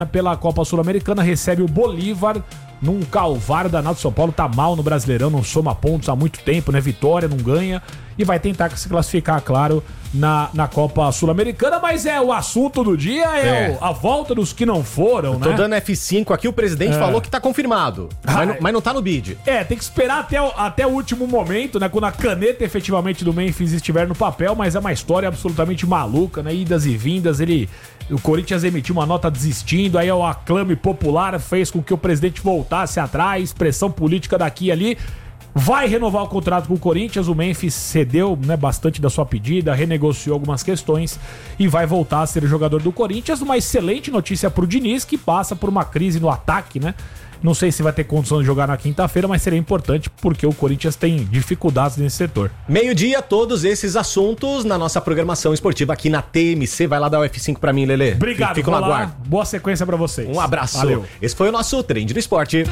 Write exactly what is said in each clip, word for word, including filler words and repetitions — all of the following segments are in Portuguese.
pela Copa Sul-Americana, recebe o Bolívar num calvário danado. São Paulo tá mal no Brasileirão, não soma pontos há muito tempo, né? Vitória, não ganha. E vai tentar se classificar, claro, na, na Copa Sul-Americana. Mas é o assunto do dia, é, é. O, a volta dos que não foram, Eu né? Tô dando F cinco aqui, o presidente é. falou que tá confirmado. Ah, mas, não, mas não tá no bid. É, tem que esperar até o, até o último momento, né? Quando a caneta efetivamente do Memphis estiver no papel. Mas é uma história absolutamente maluca, né? Idas e vindas, ele... O Corinthians emitiu uma nota desistindo, aí o aclame popular fez com que o presidente voltasse atrás, pressão política daqui e ali. Vai renovar o contrato com o Corinthians, o Memphis cedeu, né, bastante da sua pedida, renegociou algumas questões e vai voltar a ser jogador do Corinthians. Uma excelente notícia pro Diniz, que passa por uma crise no ataque, né? Não sei se vai ter condição de jogar na quinta-feira, mas seria importante porque o Corinthians tem dificuldades nesse setor. Meio-dia, todos esses assuntos na nossa programação esportiva aqui na T M C. Vai lá dar o F cinco pra mim, Lelê. Obrigado, Fico no aguardo. Boa sequência pra vocês. Um abraço. Valeu. Esse foi o nosso Trend do Esporte.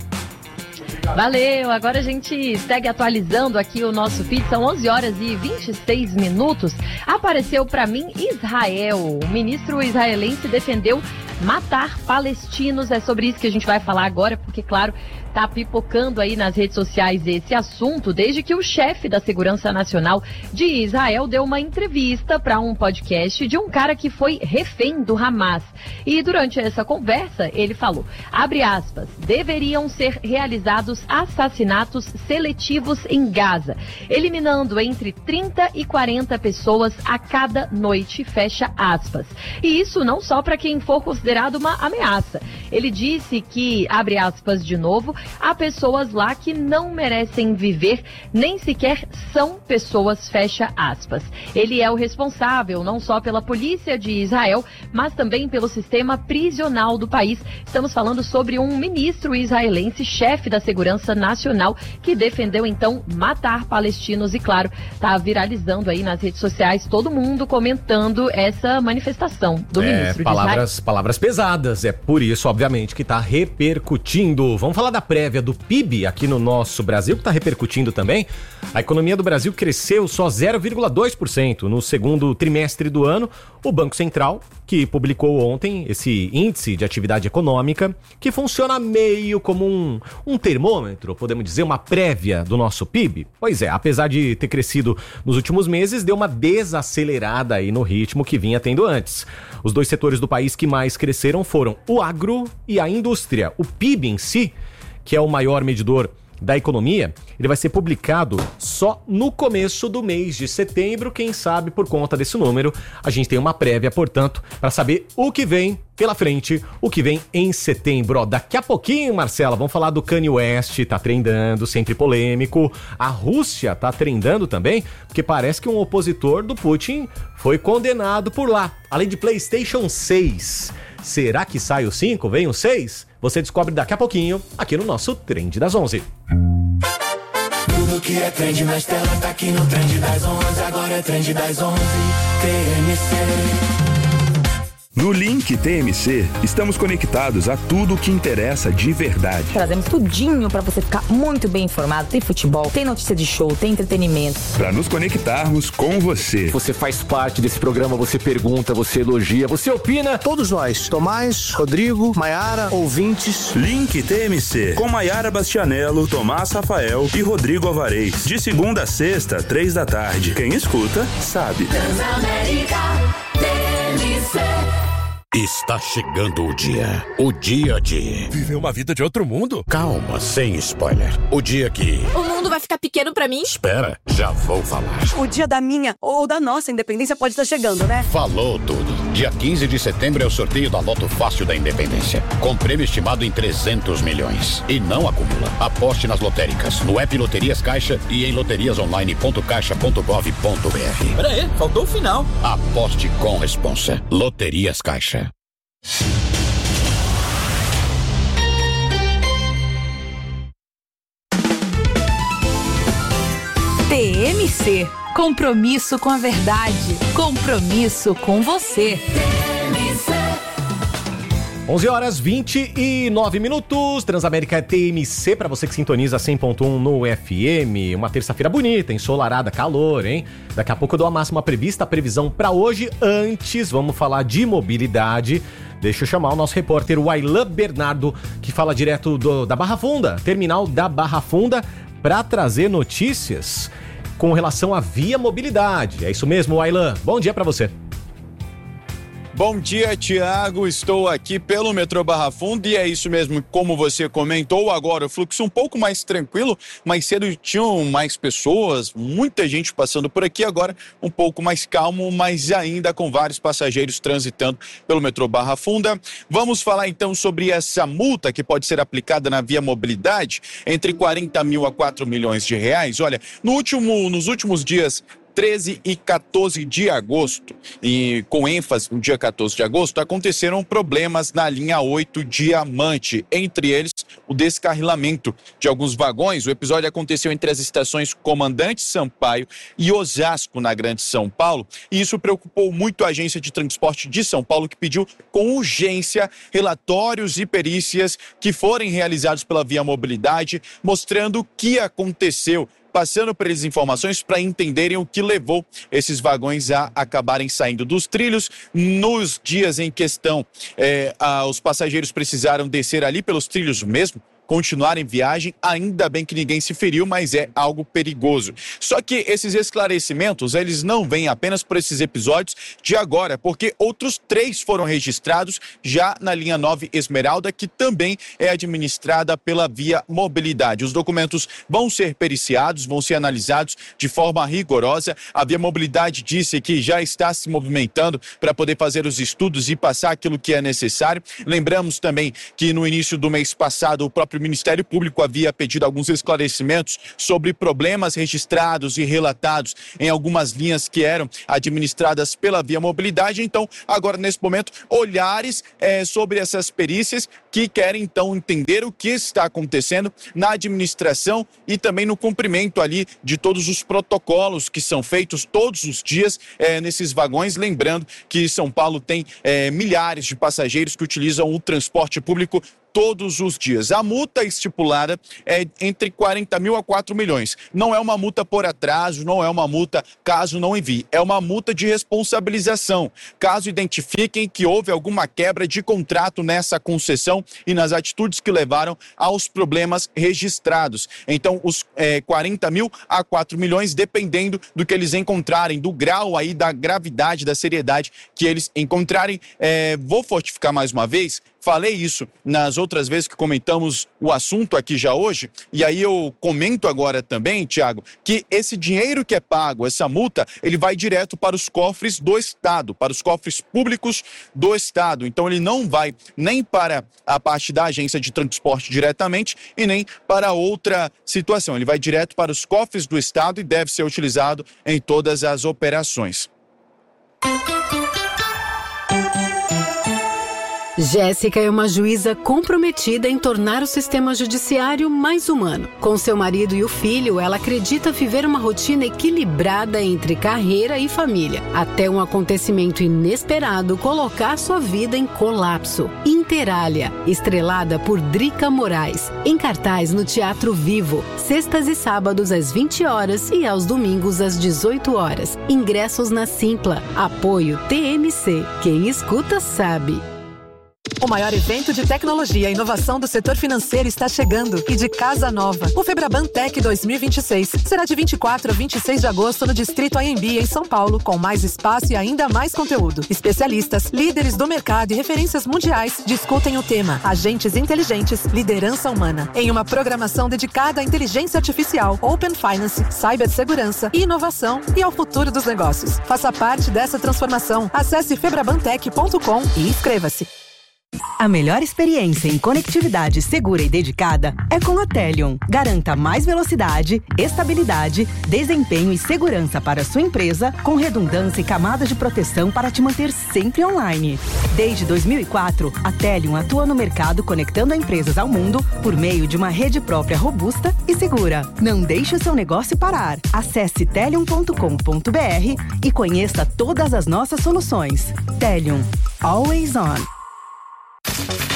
Valeu, agora a gente segue atualizando aqui o nosso feed, são onze horas e vinte e seis minutos. Apareceu pra mim Israel, o ministro israelense defendeu matar palestinos, é sobre isso que a gente vai falar agora, porque claro, tá pipocando aí nas redes sociais esse assunto, desde que o chefe da Segurança Nacional de Israel deu uma entrevista para um podcast de um cara que foi refém do Hamas. E durante essa conversa, ele falou, abre aspas, deveriam ser realizados assassinatos seletivos em Gaza, eliminando entre trinta e quarenta pessoas a cada noite, fecha aspas. E isso não só para quem for considerado uma ameaça. Ele disse que, abre aspas de novo, há pessoas lá que não merecem viver, nem sequer são pessoas, fecha aspas. Ele é o responsável não só pela polícia de Israel, mas também pelo sistema prisional do país. Estamos falando sobre um ministro israelense, chefe da Segurança Nacional, que defendeu então matar palestinos e, claro, está viralizando aí nas redes sociais, todo mundo comentando essa manifestação do é, ministro palavras, de Israel. Palavras pesadas, é por isso, obviamente, que está repercutindo. Vamos falar da prévia do P I B aqui no nosso Brasil, que está repercutindo também. A economia do Brasil cresceu só zero vírgula dois por cento no segundo trimestre do ano. O Banco Central, que publicou ontem esse índice de atividade econômica, que funciona meio como um, um termômetro, podemos dizer, uma prévia do nosso P I B. Pois é, apesar de ter crescido nos últimos meses, deu uma desacelerada aí no ritmo que vinha tendo antes. Os dois setores do país que mais cresceram foram o agro e a indústria. O P I B em si, que é o maior medidor da economia, ele vai ser publicado só no começo do mês de setembro. Quem sabe, por conta desse número, a gente tem uma prévia, portanto, para saber o que vem pela frente, o que vem em setembro. Ó, daqui a pouquinho, Marcela, vamos falar do Kanye West, tá trendando, sempre polêmico. A Rússia tá trendando também, porque parece que um opositor do Putin foi condenado por lá. Além de PlayStation seis. Será que sai o cinco? Vem o seis? Você descobre daqui a pouquinho, aqui no nosso Trend das onze. Tudo que é trend nas telas tá aqui no Trend das onze. Agora é Trend das onze, T M C. No Link T M C, estamos conectados a tudo o que interessa de verdade. Trazemos tudinho para você ficar muito bem informado. Tem futebol, tem notícia de show, tem entretenimento. Para nos conectarmos com você. Você faz parte desse programa, você pergunta, você elogia, você opina. Todos nós, Tomás, Rodrigo, Maiara, ouvintes. Link T M C, com Maiara Bastianello, Tomás Rafael e Rodrigo Alvarez. De segunda a sexta, três da tarde. Quem escuta, sabe. Transamérica, T M C. Está chegando o dia. O dia de... viver uma vida de outro mundo? Calma, sem spoiler. O dia que... o mundo vai ficar pequeno pra mim? Espera, já vou falar. O dia da minha ou da nossa independência pode estar chegando, né? Falou tudo. Dia quinze de setembro é o sorteio da Loto Fácil da Independência. Com prêmio estimado em trezentos milhões. E não acumula. Aposte nas lotéricas, no app Loterias Caixa e em loterias online ponto caixa ponto gov ponto br. Pera aí, faltou o final. Aposte com responsa. Loterias Caixa. T M C, compromisso com a verdade, compromisso com você. onze horas vinte e nove minutos, Transamérica T M C, pra você que sintoniza cem ponto um no F M. Uma terça-feira bonita, ensolarada, calor, hein? Daqui a pouco eu dou a máxima prevista, a previsão pra hoje. Antes, vamos falar de mobilidade. Deixa eu chamar o nosso repórter, o Ailan Bernardo, que fala direto do, da Barra Funda, terminal da Barra Funda, pra trazer notícias com relação à Via Mobilidade. É isso mesmo, Ailan. Bom dia pra você. Bom dia, Tiago. Estou aqui pelo metrô Barra Funda e é isso mesmo, como você comentou, agora o fluxo um pouco mais tranquilo. Mais cedo tinham mais pessoas, muita gente passando por aqui, agora um pouco mais calmo, mas ainda com vários passageiros transitando pelo metrô Barra Funda. Vamos falar então sobre essa multa que pode ser aplicada na Via Mobilidade, entre quarenta mil a quatro milhões de reais. Olha, no último, nos últimos dias treze e quatorze de agosto, e com ênfase no dia quatorze de agosto, aconteceram problemas na linha oito Diamante, entre eles o descarrilamento de alguns vagões. O episódio aconteceu entre as estações Comandante Sampaio e Osasco, na Grande São Paulo, e isso preocupou muito a Agência de Transporte de São Paulo, que pediu com urgência relatórios e perícias que forem realizados pela Via Mobilidade, mostrando o que aconteceu, passando por eles informações para entenderem o que levou esses vagões a acabarem saindo dos trilhos. Nos dias em questão, é, a, os passageiros precisaram descer ali pelos trilhos mesmo, continuar em viagem. Ainda bem que ninguém se feriu, mas é algo perigoso. Só que esses esclarecimentos, eles não vêm apenas por esses episódios de agora, porque outros três foram registrados já na linha nove Esmeralda, que também é administrada pela Via Mobilidade. Os documentos vão ser periciados, vão ser analisados de forma rigorosa. A Via Mobilidade disse que já está se movimentando para poder fazer os estudos e passar aquilo que é necessário. Lembramos também que no início do mês passado, o próprio o Ministério Público havia pedido alguns esclarecimentos sobre problemas registrados e relatados em algumas linhas que eram administradas pela Via Mobilidade. Então, agora, nesse momento, olhares é, sobre essas perícias que querem, então, entender o que está acontecendo na administração e também no cumprimento ali de todos os protocolos que são feitos todos os dias é, nesses vagões. Lembrando que São Paulo tem é, milhares de passageiros que utilizam o transporte público todos os dias. A multa estipulada é entre quarenta mil a quatro milhões. Não é uma multa por atraso, não é uma multa caso não envie. É uma multa de responsabilização, caso identifiquem que houve alguma quebra de contrato nessa concessão e nas atitudes que levaram aos problemas registrados. Então, os é, quarenta mil a quatro milhões, dependendo do que eles encontrarem, do grau aí da gravidade, da seriedade que eles encontrarem. É, vou fortificar mais uma vez. Falei isso nas outras vezes que comentamos o assunto aqui já hoje, e aí eu comento agora também, Tiago, que esse dinheiro que é pago, essa multa, ele vai direto para os cofres do Estado, para os cofres públicos do Estado. Então ele não vai nem para a parte da agência de transporte diretamente e nem para outra situação. Ele vai direto para os cofres do Estado e deve ser utilizado em todas as operações. Jéssica é uma juíza comprometida em tornar o sistema judiciário mais humano. Com seu marido e o filho, ela acredita viver uma rotina equilibrada entre carreira e família, até um acontecimento inesperado colocar sua vida em colapso. Interália, estrelada por Drica Moraes, em cartaz no Teatro Vivo, sextas e sábados às vinte horas e aos domingos às dezoito horas. Ingressos na Simpla. Apoio T M C. Quem escuta sabe. O maior evento de tecnologia e inovação do setor financeiro está chegando e de casa nova. O Febraban Tech dois mil e vinte e seis será de vinte e quatro a vinte e seis de agosto no Distrito A M B, em São Paulo, com mais espaço e ainda mais conteúdo. Especialistas, líderes do mercado e referências mundiais discutem o tema Agentes Inteligentes, Liderança Humana, em uma programação dedicada à inteligência artificial, Open Finance, cibersegurança e inovação e ao futuro dos negócios. Faça parte dessa transformação. Acesse febrabantech ponto com e inscreva-se. A melhor experiência em conectividade segura e dedicada é com a Telion. Garanta mais velocidade, estabilidade, desempenho e segurança para a sua empresa, com redundância e camadas de proteção para te manter sempre online. Desde dois mil e quatro, a Telion atua no mercado conectando empresas ao mundo por meio de uma rede própria robusta e segura. Não deixe o seu negócio parar. Acesse telion ponto com ponto b r e conheça todas as nossas soluções. Telion. Always on.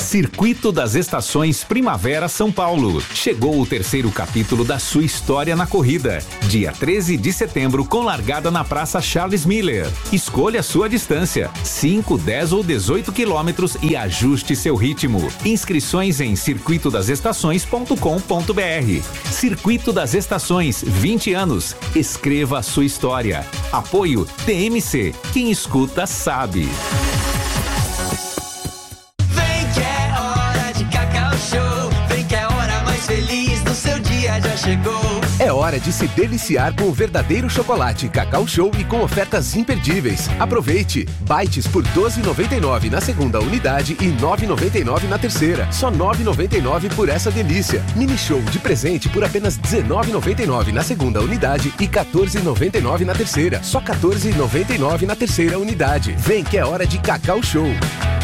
Circuito das Estações Primavera São Paulo. Chegou o terceiro capítulo da sua história na corrida. Dia treze de setembro, com largada na Praça Charles Miller. Escolha sua distância, cinco, dez ou dezoito quilômetros e ajuste seu ritmo. Inscrições em circuito das estações ponto com ponto br. Circuito das Estações, vinte anos. Escreva a sua história. Apoio T M C. Quem escuta sabe. Já chegou. É hora de se deliciar com o verdadeiro chocolate Cacau Show e com ofertas imperdíveis. Aproveite! Bites por doze reais e noventa e nove centavos na segunda unidade e nove reais e noventa e nove centavos na terceira. Só nove reais e noventa e nove centavos por essa delícia. Mini Show de presente por apenas dezenove reais e noventa e nove centavos na segunda unidade e quatorze reais e noventa e nove centavos na terceira. Só quatorze reais e noventa e nove centavos na terceira unidade. Vem que é hora de Cacau Show.